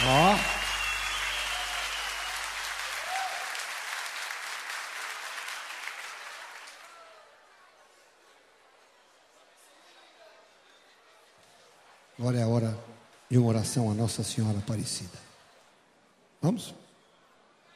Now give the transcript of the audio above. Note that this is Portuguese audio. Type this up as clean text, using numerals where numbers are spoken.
Ó. Agora é a hora de uma oração a Nossa Senhora Aparecida. Vamos?